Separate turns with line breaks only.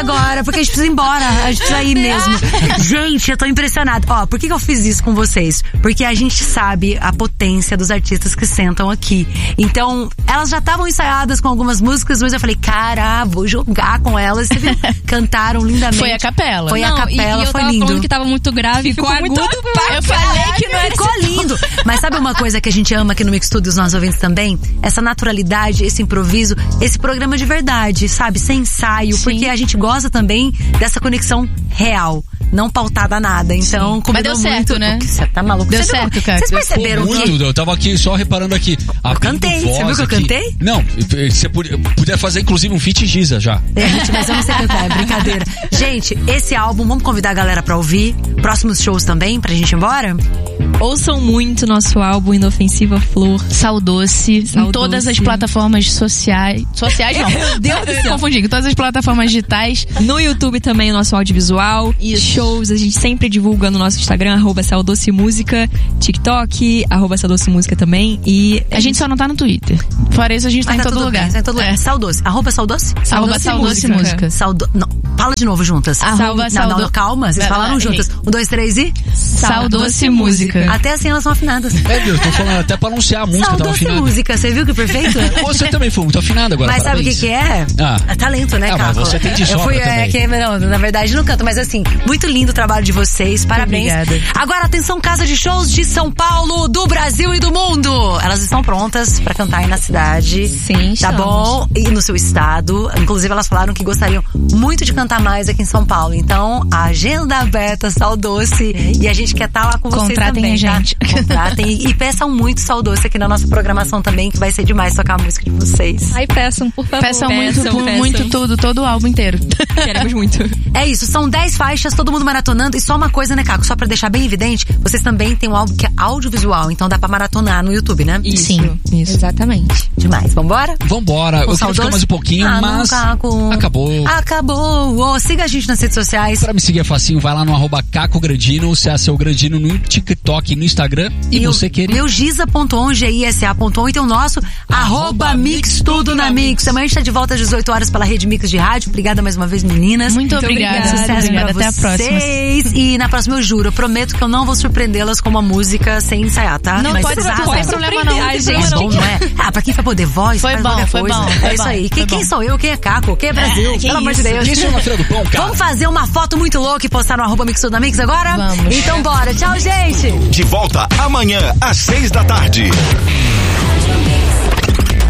agora, porque a gente precisa ir embora. A gente precisa ir mesmo. Gente, eu tô impressionada. Ó, por que eu fiz isso com vocês? Porque a gente sabe a potência dos artistas que sentam aqui. Então, elas já estavam ensaiadas com algumas músicas, mas eu falei, cara, vou jogar com elas. Cantaram lindamente.
Foi a capela.
Foi a capela,
e
foi
eu tava
lindo.
falando que tava muito grave, ficou
agudo.
Eu falei que não era.
Ficou lindo. Mas sabe uma coisa que a gente ama aqui no Mix Studio, os nossos ouvintes também? Essa naturalidade, esse improviso, esse programa de verdade, sabe? Sem ensaio.
Sim.
Porque a gente gosta também dessa conexão real. Não pautada a nada. Então, combinou
Mas deu certo,
muito.
né?
Você tá maluco?
Deu certo, cara.
Vocês perceberam
Muito,
que...
eu tava aqui só reparando aqui.
Eu cantei. Você viu que eu cantei?
Não, você podia fazer inclusive um feat Giza já.
Gente, mas eu não sei cantar, é brincadeira. Gente, esse álbum, vamos convidar a galera pra ouvir. Próximos shows também, pra gente ir embora?
Ouçam muito nosso álbum Inofensiva Flor.
Sal Doce. Em todas as plataformas sociais. Sociais não.
Meu Deus do céu.
Confundi. Em todas as plataformas digitais.
No YouTube também o nosso audiovisual.
Isso.
Shows, a gente sempre divulga no nosso Instagram, @SalDoceMúsica, TikTok, @SalDoceMúsica também. E
A gente só não tá no Twitter. Fora isso, a gente tá em
Mas
todo
tudo
lugar.
bem, tá em todo lugar. Saudoce. @Saudoce?
@Saudoce Música.
Não, fala de novo juntas. Não, calma, vocês falaram juntas. 1, 2, 3 e...
Sal Doce Música.
Até assim elas são afinadas.
É, Deus, tô falando até pra anunciar a música, tava
Saudoce
afinado.
Música, você viu que perfeito?
Você também foi muito afinado agora.
Mas sabe o que é? É talento, né,
mas
Caco?
você tem de sobra também.
Não, na verdade não canto, mas assim, muito lindo o trabalho de vocês, parabéns.
Obrigada.
Agora, atenção, casa de shows de São Paulo, do Brasil e do mundo. Elas estão prontas pra cantar aí na cidade.
Sim,
tá
estamos.
bom? E no seu estado. Inclusive, elas falaram que gostariam muito de cantar mais aqui em São Paulo. Então, a agenda aberta, Sal Doce. E a gente quer estar lá com vocês
Contratem
também,
a gente.
Tá? Contratem e peçam muito Sal Doce aqui na nossa programação também, que vai ser demais tocar a música de vocês.
Ai, peçam, por favor.
Peçam muito tudo, todo o álbum inteiro.
Queremos muito.
É isso, são 10 faixas, todo mundo maratonando. E só uma coisa, né, Caco? Só pra deixar bem evidente, vocês também têm um álbum que é audiovisual, então dá pra maratonar no YouTube, né?
Sim, isso.
Exatamente.
Demais, vambora?
Vambora, eu queria ficar mais um pouquinho, mas...
Não, Caco.
Acabou.
Oh, siga a gente nas redes sociais.
Pra me seguir é facinho, vai lá no @CacoGrandino, CACO Grandino no TikTok e no Instagram. E você, querido?
Meu Giza.on, GISA.on, e tem o nosso @Mix Tudo na Mix. Amanhã a gente tá de volta às 18 horas pela Rede Mix de Rádio. Obrigada mais uma vez, meninas.
Muito obrigada.
Sucesso pra
Até a próxima.
vocês. E na próxima eu juro, eu prometo que eu não vou surpreendê-las com uma música sem ensaiar, tá?
Não
Mas
pode
vocês
ser
arrasam.
problema não.
Ai,
É
gente,
bom, não é? Pra quem vai poder voz,
Foi
faz
bom,
qualquer
foi
coisa.
bom,
É
foi
isso
bom,
aí.
foi
Quem
bom.
sou eu? Quem é Caco? Quem é Brasil? Pelo amor de Deus.
Isso é na Feira do Pão, cara.
Vamos fazer uma foto muito louca e postar no @Mix Tudo na Mix agora?
Vamos.
Então bora. Tchau, gente.
De volta amanhã às 6 da tarde.